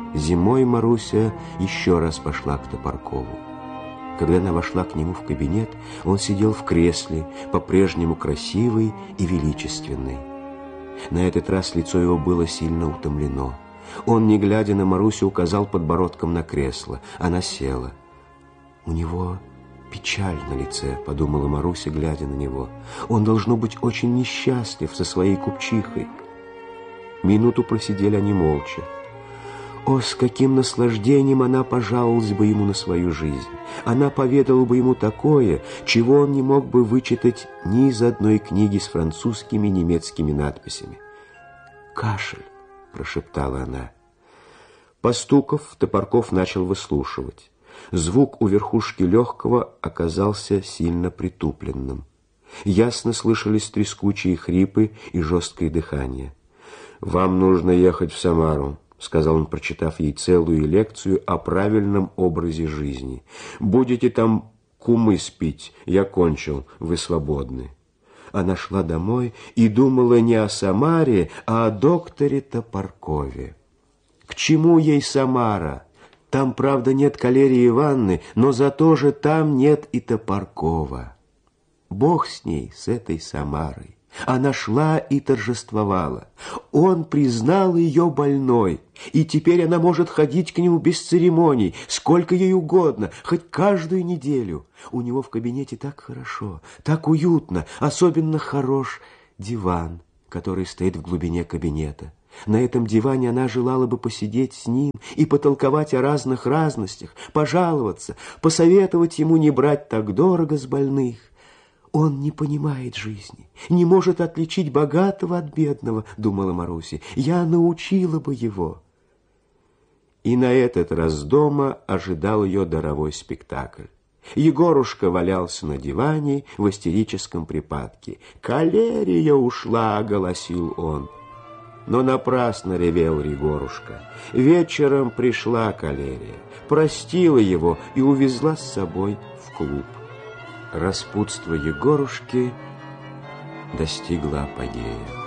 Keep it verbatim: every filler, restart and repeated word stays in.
Зимой Маруся еще раз пошла к Топоркову. Когда она вошла к нему в кабинет, он сидел в кресле, по-прежнему красивый и величественный. На этот раз лицо его было сильно утомлено. Он, не глядя на Марусю, указал подбородком на кресло. Она села. «У него печаль на лице», — подумала Маруся, глядя на него. «Он, должно быть, очень несчастлив со своей купчихой». Минуту просидели они молча. О, с каким наслаждением она пожаловалась бы ему на свою жизнь! Она поведала бы ему такое, чего он не мог бы вычитать ни из одной книги с французскими и немецкими надписями. «Кашель», — прошептала она. Постуков, Топорков начал выслушивать. Звук у верхушки легкого оказался сильно притупленным. Ясно слышались трескучие хрипы и жесткое дыхание. «Вам нужно ехать в Самару», — сказал он, прочитав ей целую лекцию о правильном образе жизни. «Будете там кумыс пить, я кончил, вы свободны». Она шла домой и думала не о Самаре, а о докторе Топоркове. К чему ей Самара? Там, правда, нет Калерии Ивановны, но зато же там нет и Топоркова. Бог с ней, с этой Самарой. Она шла и торжествовала. Он признал ее больной, и теперь она может ходить к нему без церемоний, сколько ей угодно, хоть каждую неделю. У него в кабинете так хорошо, так уютно, особенно хорош диван, который стоит в глубине кабинета. На этом диване она желала бы посидеть с ним и потолковать о разных разностях, пожаловаться, посоветовать ему не брать так дорого с больных. «Он не понимает жизни, не может отличить богатого от бедного», — думала Маруся. «Я научила бы его». И на этот раз дома ожидал ее даровой спектакль. Егорушка валялся на диване в истерическом припадке. «Калерия ушла», — голосил он. Но напрасно ревел Егорушка. Вечером пришла Калерия, простила его и увезла с собой в клуб. Распутство Егорушки достигло апогея.